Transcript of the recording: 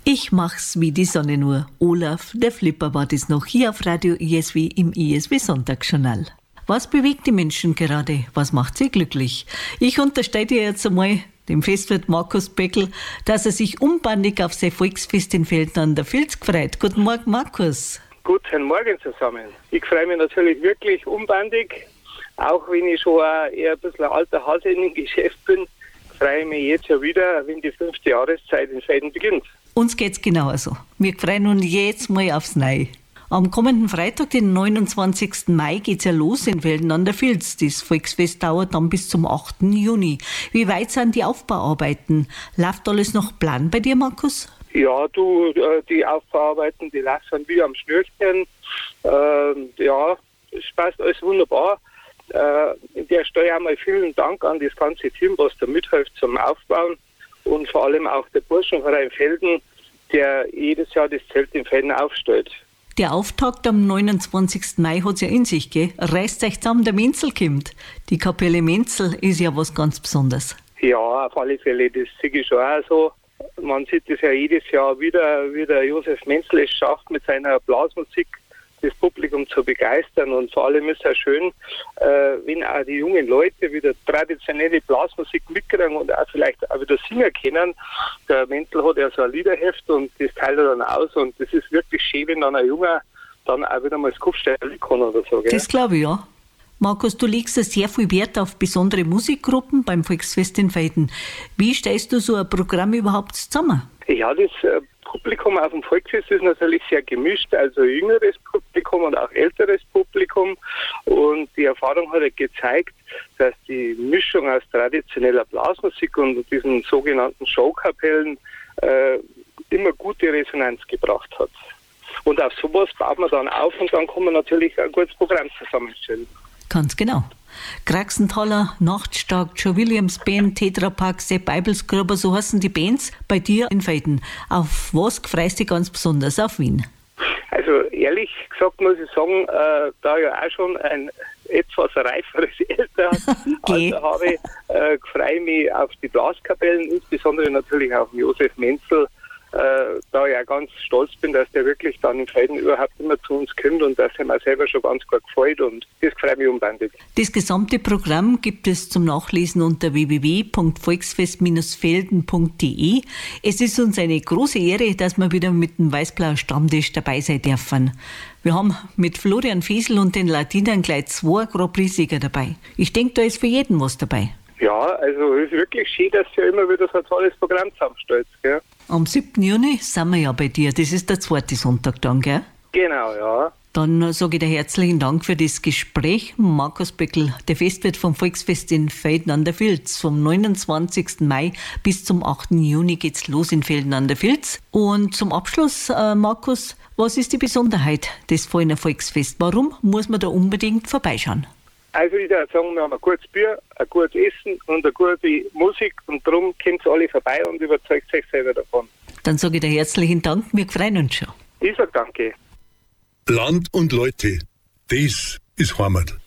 Ich mach's wie die Sonne nur. Olaf, der Flipper war das noch hier auf Radio ISW im ISW Sonntagsjournal. Was bewegt die Menschen gerade? Was macht sie glücklich? Ich unterstelle dir jetzt einmal dem Festwirt Markus Beckel, dass er sich unbandig auf sein Volksfest in Velden an der Vilz gefreut. Guten Morgen, Markus. Guten Morgen zusammen. Ich freue mich natürlich wirklich unbandig, auch wenn ich schon eher ein bisschen alter Hase in dem Geschäft bin, freue ich mich jetzt ja wieder, wenn die 5. Jahreszeit in Velden beginnt. Uns geht's genauso. Wir freuen uns jetzt mal aufs Neue. Am kommenden Freitag, den 29. Mai, geht's ja los in Velden an der Vilz. Das Volksfest dauert dann bis zum 8. Juni. Wie weit sind die Aufbauarbeiten? Läuft alles nach Plan bei dir, Markus? Ja, die Aufbauarbeiten, die laufen wie am Schnürchen. Ja, es passt alles wunderbar. In der Stelle einmal vielen Dank an das ganze Team, was da mithilft zum Aufbauen. Und vor allem auch der Burschenverein Velden, der jedes Jahr das Zelt in Velden aufstellt. Der Auftakt am 29. Mai hat's ja in sich, gell? Reißt euch zusammen, der Menzel kommt. Die Kapelle Menzel ist ja was ganz Besonderes. Ja, auf alle Fälle, das sehe ich schon auch so. Man sieht es ja jedes Jahr wieder, wie der Josef Menzel es schafft, mit seiner Blasmusik das Publikum zu begeistern. Und vor allem ist es auch schön, wenn auch die jungen Leute wieder traditionelle Blasmusik mitkriegen und auch vielleicht auch wieder singen können. Der Menzel hat ja so ein Liederheft und das teilt er dann aus. Und das ist wirklich schön, wenn dann ein Junger dann auch wieder mal das Kopfstellen kann oder so. Gell? Das glaube ich, ja. Markus, du legst ja sehr viel Wert auf besondere Musikgruppen beim Volksfest in Velden. Wie stellst du so ein Programm überhaupt zusammen? Ja, das Publikum auf dem Volksfest ist natürlich sehr gemischt, also jüngeres Publikum und auch älteres Publikum. Und die Erfahrung hat ja gezeigt, dass die Mischung aus traditioneller Blasmusik und diesen sogenannten Showkapellen immer gute Resonanz gebracht hat. Und auf sowas baut man dann auf und dann kann man natürlich ein gutes Programm zusammenstellen. Ganz genau. Kraxenthaler, Nachtstark, Joe Williams Band, Tetra Pak, Sepp Eibelsgruber, so heißen die Bands bei dir in Velden. Auf was freust du dich ganz besonders? Auf Wien? Also ehrlich gesagt muss ich sagen, da ich auch schon ein etwas reiferes Alter habe, freue ich mich auf die Blaskapellen, insbesondere natürlich auf Josef Menzel, da ich auch ganz stolz bin, dass der wirklich dann in Velden überhaupt immer zu uns kommt und dass er mir selber schon ganz gut gefällt und das freut mich unbandig. Das gesamte Programm gibt es zum Nachlesen unter www.volksfest-velden.de. Es ist uns eine große Ehre, dass wir wieder mit dem Weißblauer Stammtisch dabei sein dürfen. Wir haben mit Florian Fiesel und den Latinern gleich 2 Grand Prix-Sieger dabei. Ich denke, da ist für jeden was dabei. Ja, also es ist wirklich schön, dass ihr immer wieder so ein tolles Programm zusammenstellt. Gell? Am 7. Juni sind wir ja bei dir. Das ist der 2. Sonntag dann, gell? Genau, ja. Dann sage ich dir herzlichen Dank für das Gespräch. Markus Beckel, der Festwirt vom Volksfest in Velden an der Vilz. Vom 29. Mai bis zum 8. Juni geht's los in Velden an der Vilz. Und zum Abschluss, Markus, was ist die Besonderheit des Veldener Volksfest? Warum muss man da unbedingt vorbeischauen? Also ich würde sagen, wir haben ein gutes Bier, ein gutes Essen und eine gute Musik und darum kommt alle vorbei und überzeugt euch selber davon. Dann sage ich dir herzlichen Dank, wir freuen uns schon. Ich sage danke. Land und Leute, das ist Heimat.